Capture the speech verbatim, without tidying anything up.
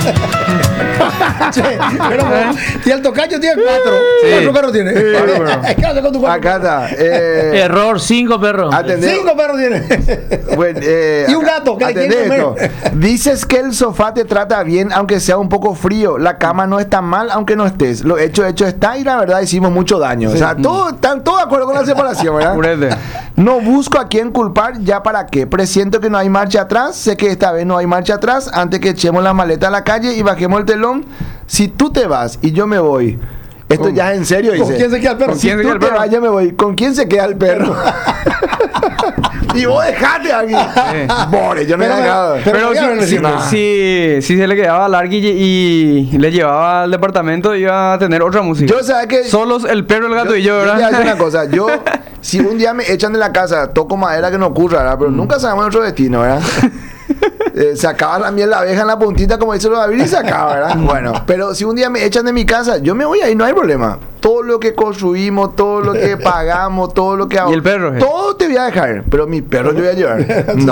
Sí, pero, y el tocayo tiene cuatro. Sí. ¿Cuántos perros tiene? Sí, pero- ¿Qué hace con tu cuatro Acá perros? está. Eh, Error, cinco perros. atendé- Cinco perros tiene. Bueno, eh, Y un acá- gato que le atendé quiere esto. comer. Dices que el sofá te trata bien aunque sea un poco frío. La cama no está mal aunque no estés. Lo hecho, hecho está y la verdad hicimos mucho daño. O sea, todos están todos de acuerdo con la separación, ¿verdad? Purete. No busco a quién culpar, ya para qué. Presiento que no hay marcha atrás. Sé que esta vez no hay marcha atrás. Antes que echemos la maleta a la calle y bajemos el telón. Si tú te vas y yo me voy. Esto ¿Con- ya es en serio, ¿Con dice. quién se queda el perro? ¿Con Si quién se tú queda el te perro? vas, yo me voy. ¿Con quién se queda el perro? Y vos dejate aquí. Bore, yo no he Pero me- dejado. pero Pero voy a si, ver, si, no. si, si se le quedaba al Arqui y, y le llevaba al departamento, iba a tener otra música. Yo, ¿sabes qué? Solos el perro, el gato Yo- y yo, yo te voy a ¿verdad? decir una cosa. Yo, si un día me echan de la casa, toco madera que no ocurra, ¿verdad? Pero nunca sabemos nuestro destino, ¿verdad? Eh, se acaba la miel la abeja en la puntita, como dice los David, y se acaba, ¿verdad? Bueno, pero si un día me echan de mi casa, yo me voy ahí, no hay problema. Todo lo que construimos, todo lo que pagamos, todo lo que hago. ¿Y el perro, eh? Todo te voy a dejar, pero mi perro yo voy a llevar. No.